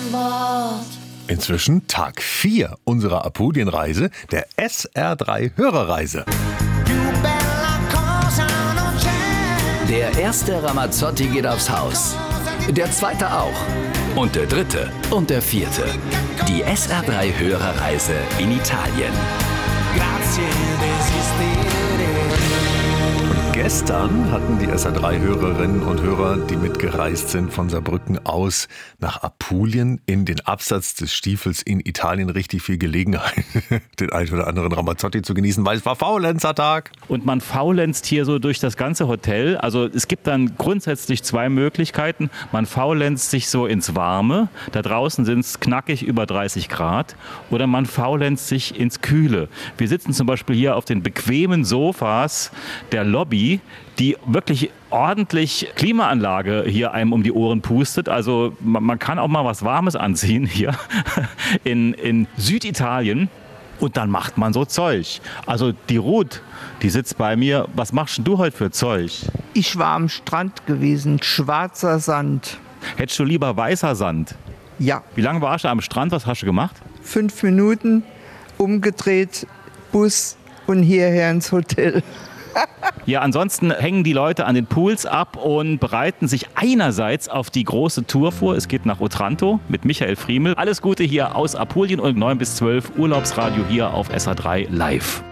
Wort. Inzwischen Tag 4 unserer Apulienreise, der SR3 Hörerreise. Der erste Ramazzotti geht aufs Haus. Der zweite auch. Und der dritte und der vierte. Die SR3 Hörerreise in Italien. Gestern hatten die SR3-Hörerinnen und Hörer, die mitgereist sind von Saarbrücken aus nach Apulien in den Absatz des Stiefels in Italien, richtig viel Gelegenheit, den einen oder anderen Ramazzotti zu genießen, weil es war Faulenzertag. Und man faulenzt hier so durch das ganze Hotel. Also es gibt dann grundsätzlich zwei Möglichkeiten. Man faulenzt sich so ins Warme. Da draußen sind es knackig über 30 Grad. Oder man faulenzt sich ins Kühle. Wir sitzen zum Beispiel hier auf den bequemen Sofas der Lobby, die wirklich ordentlich Klimaanlage hier einem um die Ohren pustet. Also man kann auch mal was Warmes anziehen hier in Süditalien. Und dann macht man so Zeug. Also die Ruth, die sitzt bei mir. Was machst denn du heute für Zeug? Ich war am Strand gewesen, schwarzer Sand. Hättest du lieber weißer Sand? Ja. Wie lange warst du am Strand? Was hast du gemacht? 5 Minuten, umgedreht, Bus und hierher ins Hotel. Ja, ansonsten hängen die Leute an den Pools ab und bereiten sich einerseits auf die große Tour vor. Es geht nach Otranto mit Michael Friemel. Alles Gute hier aus Apulien und 9 bis 12 Urlaubsradio hier auf SR3 live.